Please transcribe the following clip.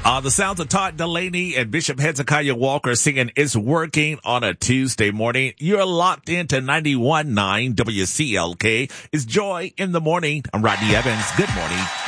The sounds of Todd Delaney and Bishop Hezekiah Walker singing It's Working on a Tuesday morning. You're locked into 91.9 WCLK. It's Joy in the Morning. I'm Rodney Evans. Good morning.